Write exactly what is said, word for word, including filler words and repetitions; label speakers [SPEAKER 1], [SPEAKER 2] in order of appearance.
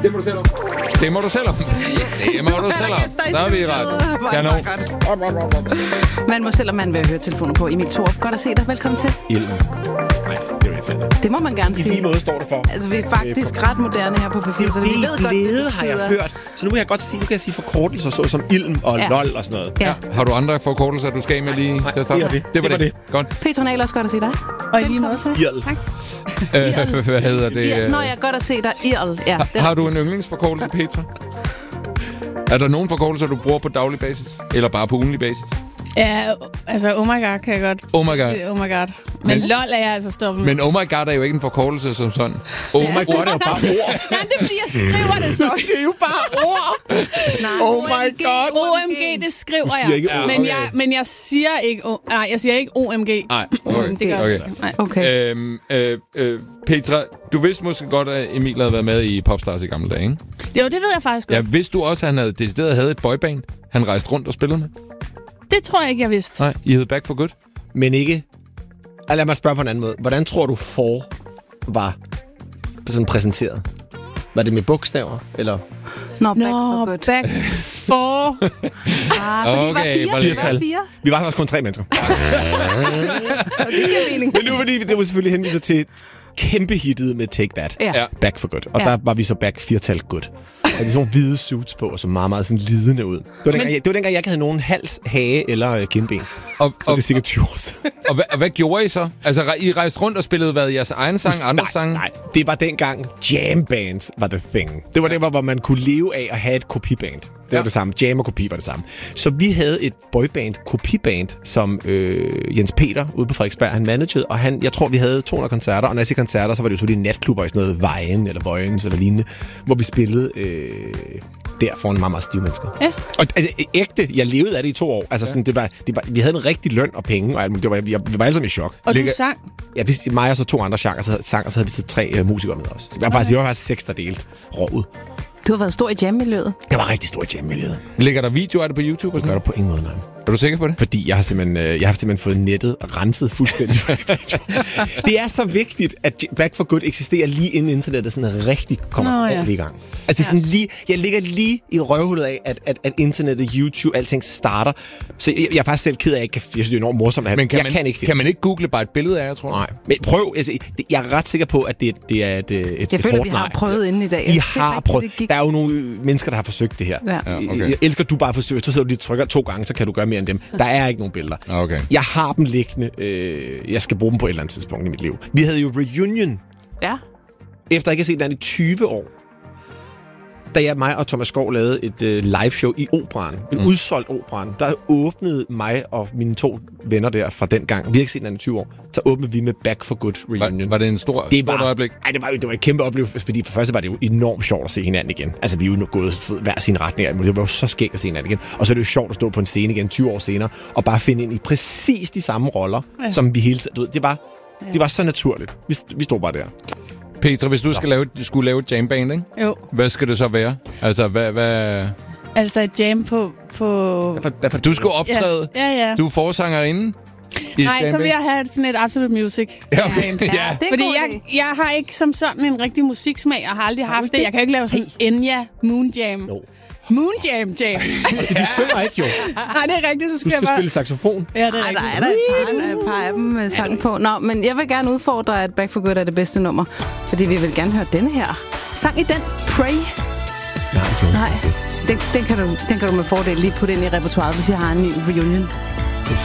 [SPEAKER 1] Det må du selv om. Det må du selv om. Det må du selv om. Der er vi i radio.
[SPEAKER 2] Kanon. Man må selv om man vil høre telefoner på. Emil Thorup, godt at se dig. Velkommen til.
[SPEAKER 3] Ilden. Nej, det vil jeg selv.
[SPEAKER 2] Det må man gerne sige.
[SPEAKER 3] I lige måde står det for.
[SPEAKER 2] Altså, vi er faktisk ret moderne her på P fire, så vi ved godt,
[SPEAKER 3] glæde,
[SPEAKER 2] det
[SPEAKER 3] har jeg hørt. Så nu kan jeg godt sige, nu kan jeg sige forkortelser, så som ilm og ja. lol og sådan noget.
[SPEAKER 2] Ja.
[SPEAKER 1] Har du andre forkortelser, du skal med lige
[SPEAKER 3] nej,
[SPEAKER 1] til at starte?
[SPEAKER 3] Det, det.
[SPEAKER 1] det var
[SPEAKER 3] det.
[SPEAKER 1] det. det. Godt.
[SPEAKER 2] Petra Nahl, også godt at se dig.
[SPEAKER 4] Og i lige måde.
[SPEAKER 3] Irl.
[SPEAKER 2] Tak.
[SPEAKER 1] Øh, hvad hedder det?
[SPEAKER 2] Ja, nå, jeg er godt at se dig. Irl. Ja,
[SPEAKER 1] har, har du en yndlingsforkortelse, Petra? Er der nogen forkortelser, du bruger på daglig basis? Eller bare på ugenlig basis?
[SPEAKER 4] Ja, altså oh my god kan jeg godt.
[SPEAKER 1] Oh my god.
[SPEAKER 4] Oh my god. Men, men lol er jeg altså stoppet med.
[SPEAKER 1] Men oh my god er jo ikke en forkortelse som sådan. Oh
[SPEAKER 3] my god er jo bare ord.
[SPEAKER 4] Nej, det er fordi, jeg skriver det så.
[SPEAKER 3] Du siger jo bare ord.
[SPEAKER 2] Nej,
[SPEAKER 3] oh my god.
[SPEAKER 4] O M G, det skriver
[SPEAKER 3] siger
[SPEAKER 4] jeg.
[SPEAKER 3] ikke
[SPEAKER 4] Ja,
[SPEAKER 3] okay.
[SPEAKER 4] men jeg. Men jeg siger ikke... O- nej, jeg siger ikke O M G.
[SPEAKER 1] Nej, okay.
[SPEAKER 4] Det gør
[SPEAKER 1] okay.
[SPEAKER 4] jeg ikke. Nej.
[SPEAKER 2] Okay.
[SPEAKER 1] Øhm, øh, øh, Petra, du vidste måske godt, at Emil havde været med i Popstars i gamle dage, ikke?
[SPEAKER 4] Jo, det ved jeg faktisk godt.
[SPEAKER 1] Ja, vidste du også, at han havde decideret havde et boyband, han rejste rundt og spillede med?
[SPEAKER 4] Det tror jeg ikke, jeg vidste.
[SPEAKER 1] Nej, I hed Back for Good.
[SPEAKER 3] Men ikke... Altså, lad mig spørge på en anden måde. Hvordan tror du, for var sådan præsenteret? Var det med bogstaver, eller?
[SPEAKER 2] Nå, back
[SPEAKER 4] Nå,
[SPEAKER 2] for good.
[SPEAKER 4] back for...
[SPEAKER 2] Ah, fordi
[SPEAKER 1] Okay,
[SPEAKER 2] I var
[SPEAKER 1] hvor
[SPEAKER 2] fire.
[SPEAKER 1] lidt.
[SPEAKER 2] Vi var fire.
[SPEAKER 3] Vi var faktisk kun tre mennesker.
[SPEAKER 2] Og det giver mening.
[SPEAKER 3] Men nu fordi det var selvfølgelig henviser til kæmpe hittet med Take That.
[SPEAKER 2] Ja.
[SPEAKER 1] Ja.
[SPEAKER 3] Back for Good. Og
[SPEAKER 2] Ja.
[SPEAKER 3] der var vi så back firtal good. Og de sådan nogle hvide suits på, og så meget, meget sådan lidende ud. Det var dengang, jeg, det var dengang jeg ikke havde nogen hals, hage eller øh, kindben.
[SPEAKER 1] Og,
[SPEAKER 3] Så
[SPEAKER 1] og,
[SPEAKER 3] det er sikkert tyve år siden.
[SPEAKER 1] og, hvad, og hvad gjorde I så? Altså, re- I rejste rundt og spillede hvad? Jeres egen sang, andre
[SPEAKER 3] nej,
[SPEAKER 1] sange?
[SPEAKER 3] nej, det var dengang jam bands var the thing. Det var det, hvor man kunne leve af at have et kopiband. Det var
[SPEAKER 1] Ja.
[SPEAKER 3] det samme. Jam og kopi var det samme. Så vi havde et boyband, kopiband, som øh, Jens Peter ude på Frederiksberg, han managede, og han, jeg tror, vi havde to hundrede koncerter, og når jeg siger koncerter, så var det jo selvfølgelig natklubber i sådan noget Vejen eller Vojens eller lignende, hvor vi spillede øh, der foran meget, meget stive mennesker.
[SPEAKER 4] Ja.
[SPEAKER 3] Og altså, ægte, jeg levede af det i to år. Altså, sådan, det var, det var, vi havde en rigtig løn og penge, og alt, muligt. det var, vi, vi var alle sammen i chok.
[SPEAKER 4] Og
[SPEAKER 1] Ligger-
[SPEAKER 4] du sang.
[SPEAKER 3] Ja, hvis mig og så to andre genre, så sang, og så havde vi så tre øh, musikere med os. Så jeg var faktisk, jeg var faktisk seks, der delte rådet.
[SPEAKER 2] Du har været stor i jam-miljøet.
[SPEAKER 3] Jeg var rigtig stor i jam-miljøet.
[SPEAKER 1] Ligger der videoer af det på YouTube? Og
[SPEAKER 3] Det gør
[SPEAKER 1] sådan
[SPEAKER 3] der på ingen måde, nej.
[SPEAKER 1] Er du sikker på det?
[SPEAKER 3] Fordi jeg har simpelthen, øh, jeg har simpelthen fået nettet renset fuldstændig. Det er så vigtigt, at Back for Good eksisterer lige inden internettet sådan rigtig kommer
[SPEAKER 4] Nå, ja.
[SPEAKER 3] ordentligt i gang. Altså, det er sådan lige, jeg ligger lige i røvhullet af, at, at, at internettet, YouTube, alting starter. Så jeg, jeg er faktisk selv ked af, at jeg, kan, jeg synes, det er enormt morsomt at have.
[SPEAKER 1] Men kan,
[SPEAKER 3] jeg
[SPEAKER 1] man,
[SPEAKER 3] kan ikke finde.
[SPEAKER 1] kan man ikke google bare et billede af jer, tror du?
[SPEAKER 3] Nej, men prøv. Altså, det, jeg er ret sikker på, at det, det er et, et, et
[SPEAKER 2] Jeg føler,
[SPEAKER 3] hårdt
[SPEAKER 2] vi har
[SPEAKER 3] nej.
[SPEAKER 2] prøvet inden i dag.
[SPEAKER 3] I
[SPEAKER 2] Jeg synes
[SPEAKER 3] har
[SPEAKER 2] ikke,
[SPEAKER 3] prøvet.
[SPEAKER 2] det gik.
[SPEAKER 3] Der er jo nogle mennesker, der har forsøgt det her.
[SPEAKER 2] Ja.
[SPEAKER 1] Ja,
[SPEAKER 3] Jeg,
[SPEAKER 1] okay.
[SPEAKER 3] jeg elsker, du bare forsøger. Så sidder du lige og trykker to gange, så kan du gøre mere end dem. Der er ikke nogen billeder.
[SPEAKER 1] Okay.
[SPEAKER 3] Jeg har dem liggende. Øh, jeg skal bruge dem på et eller andet tidspunkt i mit liv. Vi havde jo reunion,
[SPEAKER 2] Ja.
[SPEAKER 3] efter jeg ikke har set den i tyve år. Da jeg, mig og Thomas Skov lavede et øh, liveshow i Operan. En mm. udsolgt Operan. Der åbnede mig og mine to venner der fra den gang. Vi har ikke set den i tyve år. Så åbnede vi med Back for Good reunion.
[SPEAKER 1] Var, var det en stor,
[SPEAKER 3] Det
[SPEAKER 1] stort
[SPEAKER 3] var,
[SPEAKER 1] øjeblik?
[SPEAKER 3] ej, det, var, det var et kæmpe oplevelse, fordi for første var det jo enormt sjovt at se hinanden igen. Altså, vi er jo nu gået hver sin retning, det var jo så skægt at se hinanden igen. Og så er det jo sjovt at stå på en scene igen tyve år senere, og bare finde ind i præcis de samme roller, ja. som vi hele tiden... Du ved, det var, ja. det var så naturligt. Vi, vi stod bare der.
[SPEAKER 1] Petra, hvis du skal lave, skulle lave et jamband, ikke?
[SPEAKER 4] Jo.
[SPEAKER 1] Hvad skal det så være? Altså, hvad... hvad...
[SPEAKER 4] Altså et jam på... på...
[SPEAKER 3] Hvad for, hvad for,
[SPEAKER 1] Du skal optræde.
[SPEAKER 4] Ja, ja. ja.
[SPEAKER 1] Du er forsangerinde. i et
[SPEAKER 4] Nej, så
[SPEAKER 1] jamband.
[SPEAKER 4] vil jeg have sådan et Absolute Music.
[SPEAKER 1] Ja, okay.
[SPEAKER 2] Ja,
[SPEAKER 1] ja.
[SPEAKER 2] det er
[SPEAKER 4] Fordi
[SPEAKER 2] god
[SPEAKER 4] jeg,
[SPEAKER 2] idé.
[SPEAKER 4] jeg har ikke som sådan en rigtig musiksmag. Jeg har aldrig haft det. Jeg kan jo ikke lave sådan Enya Moon Jam.
[SPEAKER 3] Jo.
[SPEAKER 4] Moon Jam Jam.
[SPEAKER 3] Altså, de synger ikke jo.
[SPEAKER 4] Nej, det er rigtigt, så
[SPEAKER 3] Du
[SPEAKER 4] skal jeg
[SPEAKER 3] skal
[SPEAKER 4] bare...
[SPEAKER 3] spille saxofon.
[SPEAKER 4] Ja, det er
[SPEAKER 2] Ej, der
[SPEAKER 4] rigtigt.
[SPEAKER 2] er der et par, et par af dem med sang på. Nå, men jeg vil gerne udfordre, at Back for Good er det bedste nummer. Fordi vi vil gerne høre denne her. Sang i den, Pray.
[SPEAKER 3] Nej, jo.
[SPEAKER 2] Nej, den, den, kan du, den kan du med fordel lige putte ind i repertoiret, hvis jeg har en ny reunion.